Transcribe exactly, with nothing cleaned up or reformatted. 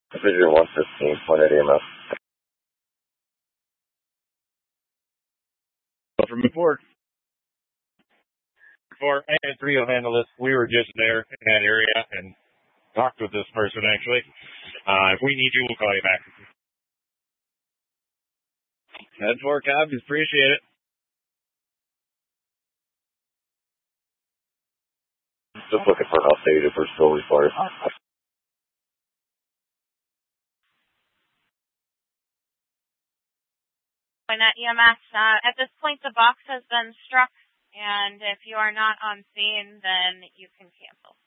Division one fifteen, point at E M S. From report. For and three will handle this. We were just there in that area and talked with this person actually. Uh, if we need you, we'll call you back. That's four copies. Appreciate it. Just looking for an updated for still required. At E M S, uh, at this point, the box has been struck, and if you are not on scene, then you can cancel.